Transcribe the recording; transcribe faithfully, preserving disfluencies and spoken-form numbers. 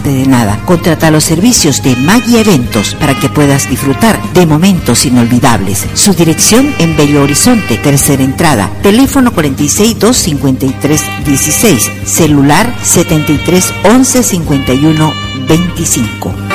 de nada. Contrata los servicios de Maggie Eventos para que puedas disfrutar de momentos inolvidables. Su dirección en Bello Horizonte, tercera entrada. Teléfono cuarenta y seis, dos cincuenta y tres, dieciséis. Celular setenta y tres, once, cincuenta y uno, veinticinco.